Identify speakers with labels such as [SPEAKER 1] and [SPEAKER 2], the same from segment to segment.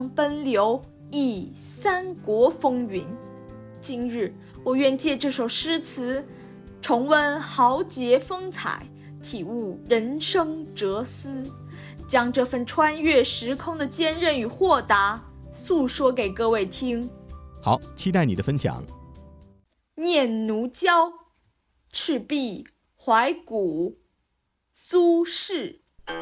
[SPEAKER 1] 奔流，忆三国风云。今日我愿借这首诗词，重温豪杰风采，体悟人生哲思，将这份穿越时空的坚韧与豁达诉说给各位听。
[SPEAKER 2] 好，期待你的分享。
[SPEAKER 1] 念奴娇，赤壁怀古，苏轼。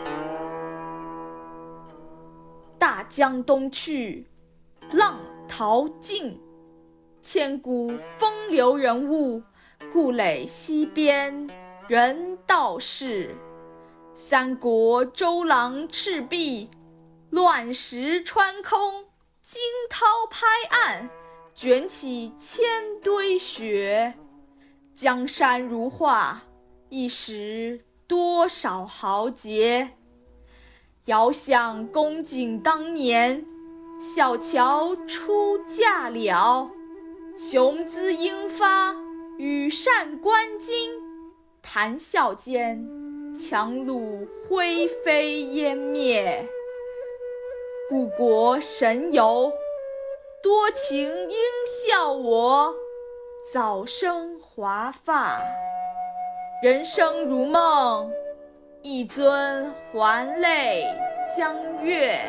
[SPEAKER 1] 大江东去，浪淘尽，千古风流人物，故垒西边人道是。三国周郎赤壁，乱石穿空，惊涛拍岸，卷起千堆雪。江山如画，一时多少豪杰。遥想公瑾当年，小乔出嫁了，雄姿英发，羽扇纶巾，谈笑间，樯橹灰飞烟灭。故国神游，多情应笑我，早生华发。人生如梦，一尊还酹江月。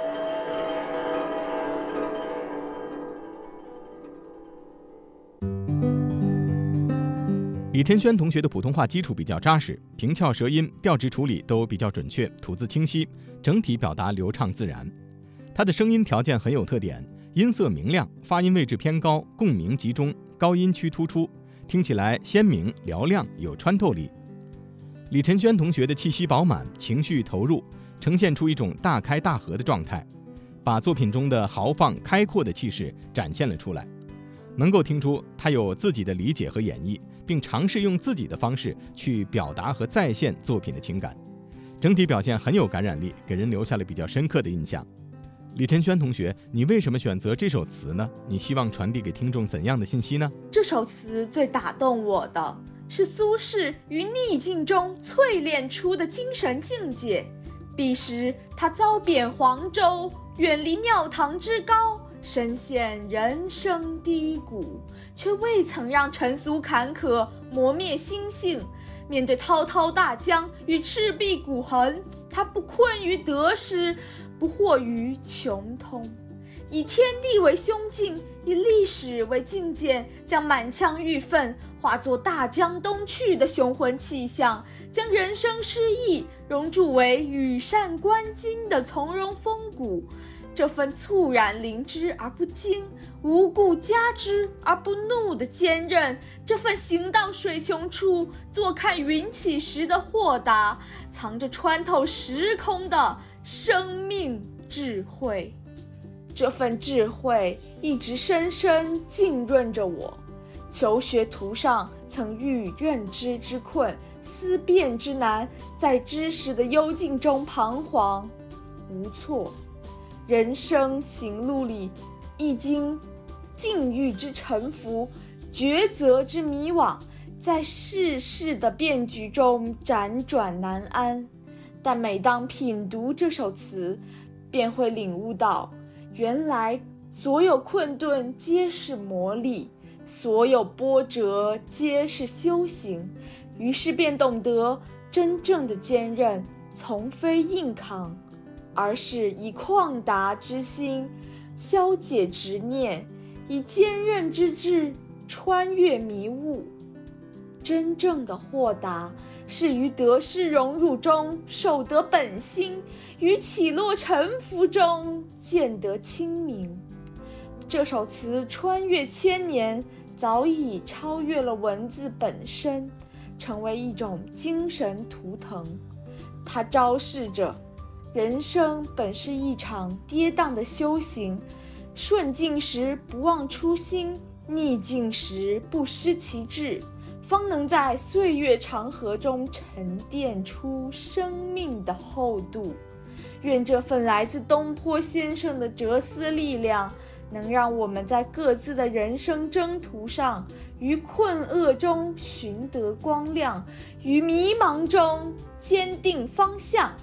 [SPEAKER 2] 李晨轩同学的普通话基础比较扎实，平翘舌音、调值处理都比较准确，吐字清晰，整体表达流畅自然。他的声音条件很有特点，音色明亮，发音位置偏高，共鸣集中，高音区突出，听起来鲜明嘹亮，有穿透力。李晨轩同学的气息饱满，情绪投入，呈现出一种大开大合的状态，把作品中的豪放开阔的气势展现了出来。能够听出他有自己的理解和演绎，并尝试用自己的方式去表达和再现作品的情感，整体表现很有感染力，给人留下了比较深刻的印象。李晨轩同学，你为什么选择这首词呢？你希望传递给听众怎样的信息呢？
[SPEAKER 1] 这首词最打动我的是苏轼于逆境中淬炼出的精神境界。彼时他遭贬黄州，远离庙堂之高，深陷人生低谷，却未曾让尘俗坎坷磨灭心性。面对滔滔大江与赤壁骨痕，他不困于得失，不惑于穷通，以天地为胸襟，以历史为镜鉴，将满腔郁愤化作大江东去的雄浑气象，将人生失意熔铸为羽扇纶巾的从容风骨。这份猝然临之而不惊，无故加之而不怒的坚韧，这份行到水穷处，坐看云起时的豁达，藏着穿透时空的生命智慧。这份智慧一直深深浸润着我。求学途上曾遇认知之困，思辨之难，在知识的幽静中彷徨无措。人生行路里，亦经境遇之沉浮，抉择之迷惘，在世事的变局中辗转难安。但每当品读这首词，便会领悟到，原来所有困顿皆是磨砺，所有波折皆是修行。于是便懂得，真正的坚韧从非硬扛，而是以旷达之心消解执念，以坚韧之志穿越迷雾。真正的豁达是于得失荣辱中守得本心，于起落沉浮中见得清明。这首词穿越千年，早已超越了文字本身，成为一种精神图腾。它昭示着人生本是一场跌宕的修行，顺境时不忘初心，逆境时不失其志，方能在岁月长河中沉淀出生命的厚度。愿这份来自东坡先生的哲思力量，能让我们在各自的人生征途上，于困厄中寻得光亮，于迷茫中坚定方向，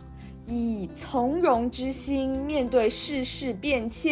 [SPEAKER 1] 以从容之心面对世事变迁。